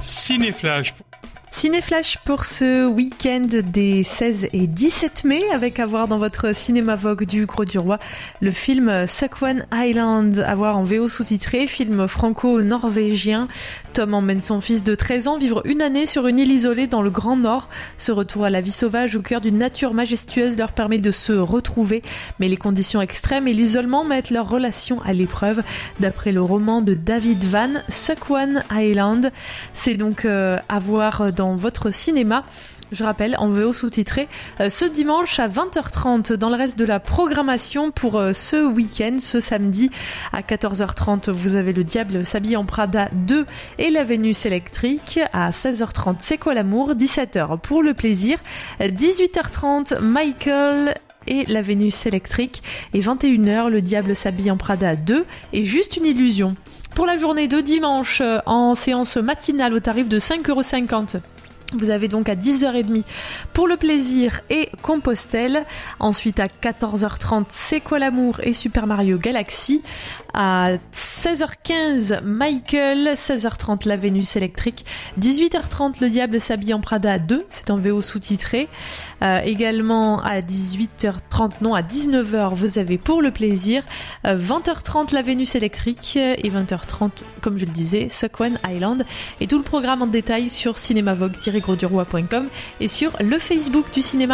Cinéflash. Cinéflash pour ce week-end des 16 et 17 mai, avec à voir dans votre cinéma Vogue du Grau-du-Roi le film Suckwan Island, à voir en VO sous-titré, film franco-norvégien. Tom emmène son fils de 13 ans vivre une année sur une île isolée dans le Grand Nord. Ce retour à la vie sauvage au cœur d'une nature majestueuse leur permet de se retrouver, mais les conditions extrêmes et l'isolement mettent leur relation à l'épreuve. D'après le roman de David Van, Suckwan Island, c'est donc à voir dans votre cinéma. Je rappelle, en VO sous-titré, ce dimanche à 20h30. Dans le reste de la programmation pour ce week-end, ce samedi à 14h30, vous avez Le Diable s'habille en Prada 2 et La Vénus électrique. À 16h30, C'est quoi l'amour ? 17h pour le plaisir. 18h30, Michael et La Vénus électrique. Et 21h, Le Diable s'habille en Prada 2 et Juste une illusion. Pour la journée de dimanche, en séance matinale au tarif de 5,50€. Vous avez donc à 10h30 pour le plaisir et Compostelle. Ensuite à 14h30, C'est quoi l'amour et Super Mario Galaxy. À 16h15, Michael. 16h30, La Vénus électrique. 18h30, Le Diable s'habille en Prada 2. C'est en VO sous-titré. Également à 18h30, non à 19h, vous avez Pour le plaisir. 20h30, La Vénus électrique. Et 20h30, comme je le disais, Suckwan Island. Et tout le programme en détail sur cinémavogue-grauduroy.com et sur le Facebook du cinéma.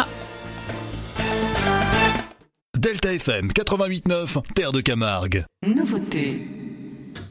Delta FM 88.9, Terre de Camargue. Nouveauté.